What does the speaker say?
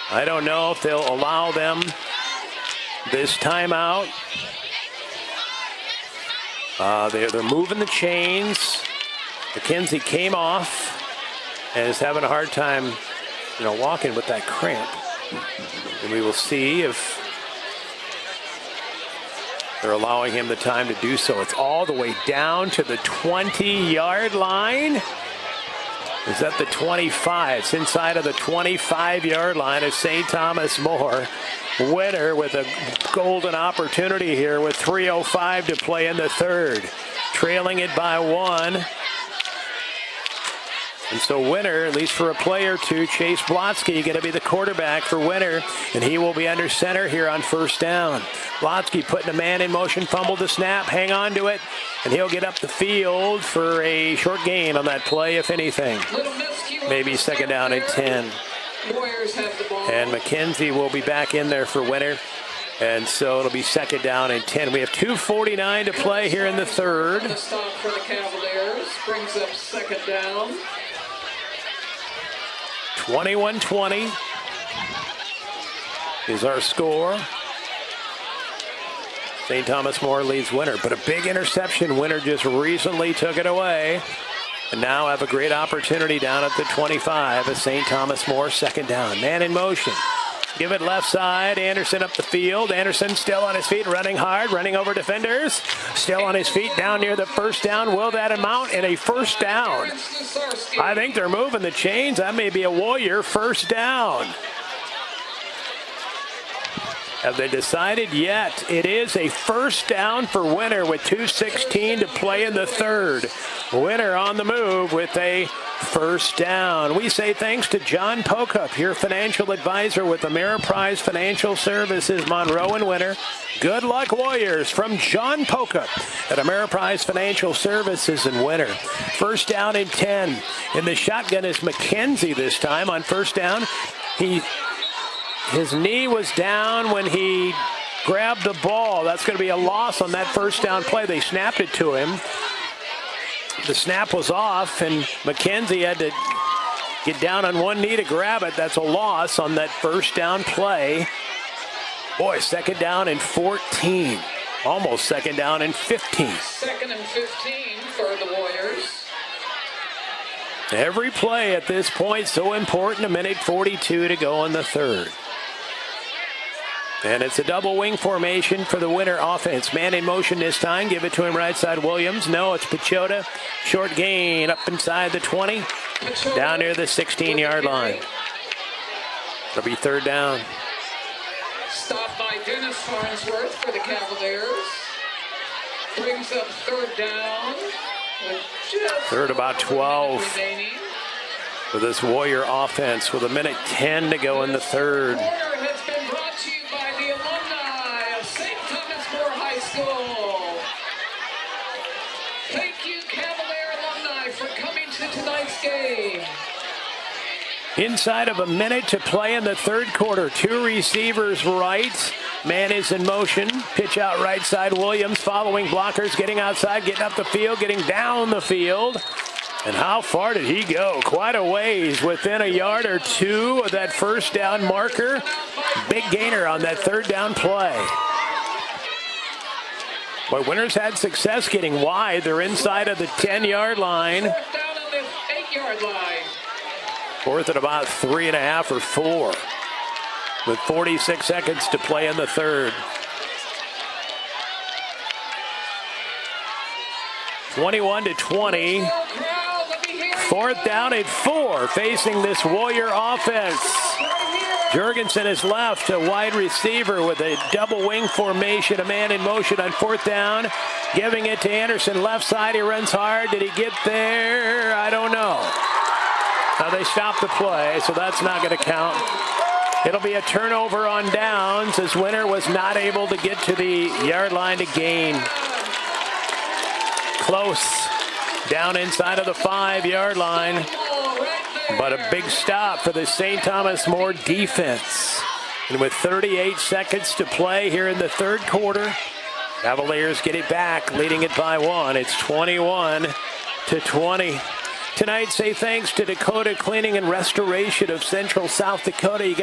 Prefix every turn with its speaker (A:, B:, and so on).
A: I don't know if they'll allow them this timeout. They're moving the chains. McKenzie came off and is having a hard time, walking with that cramp. And we will see if they're allowing him the time to do so. It's all the way down to the 20-yard line. Is that the 25? It's inside of the 25-yard line of St. Thomas More. Winner with a golden opportunity here with 3:05 to play in the third. Trailing it by 1. And so Winner, at least for a play or two, Chase Blotsky going to be the quarterback for Winner, and he will be under center here on first down. Blotsky putting a man in motion, fumbled the snap, hang on to it, and he'll get up the field for a short gain on that play, if anything. Maybe second down and 10. And McKenzie will be back in there for Winner. And so it'll be second down and 10. We have 2:49 to play here in the third.
B: The stop for the Cavaliers brings up second down.
A: 21-20 is our score. St. Thomas More leads Winner, but a big interception. Winner just recently took it away. And now have a great opportunity down at the 25 as St. Thomas More second down. Man in motion. Give it left side. Anderson up the field. Anderson still on his feet, running hard, running over defenders. Still on his feet down near the first down. Will that amount in a first down? I think they're moving the chains. That may be a Warrior first down. Have they decided yet? It is a first down for Winner with 2:16 to play in the third. Winner on the move with a first down. We say thanks to John Pocup, your financial advisor with Ameriprise Financial Services, Monroe and Winner. Good luck, Warriors, from John Pocup at Ameriprise Financial Services in Winner. First down and 10. In the shotgun is McKenzie this time on first down. His knee was down when he grabbed the ball. That's going to be a loss on that first down play. They snapped it to him. The snap was off, and McKenzie had to get down on one knee to grab it. That's a loss on that first down play. Boy, second down and 14. Almost second down and 15.
B: Second and 15 for the Warriors.
A: Every play at this point so important. 1:42 to go in the third. And it's a double wing formation for the Winner offense. Man in motion this time. Give it to him right side Williams. No, it's Pachota. Short gain up inside the 20. Down near the 16-yard line. It'll be third down.
B: Stop by Dennis Farnsworth for the Cavaliers. Brings up third down.
A: Third about 12 for this Warrior offense with 1:10 to go in the third.
B: Has been brought to you by the alumni of St. Thomas More High School. Thank you, Cavalier alumni, for coming to tonight's game.
A: Inside of a minute to play in the third quarter. Two receivers right. Man is in motion. Pitch out right side. Williams following blockers, getting outside, getting up the field, getting down the field. And how far did he go? Quite a ways, within a yard or two of that first down marker. Big gainer on that third down play. But Winner's had success getting wide. They're inside of the 10-yard line.
B: Fourth down on the 8-yard line.
A: Fourth at about 3.5 or 4. With 46 seconds to play in the third. 21-20. Fourth down at 4, facing this Warrior offense. Jurgensen is left, a wide receiver with a double wing formation, a man in motion on fourth down. Giving it to Anderson, left side, he runs hard. Did he get there? I don't know. Now they stopped the play, so that's not going to count. It'll be a turnover on downs as Winner was not able to get to the yard line to gain. Close. Down inside of the 5-yard line. But a big stop for the St. Thomas More defense. And with 38 seconds to play here in the third quarter, Cavaliers get it back, leading it by 1. It's 21-20. Tonight, say thanks to Dakota Cleaning and Restoration of Central South Dakota. You got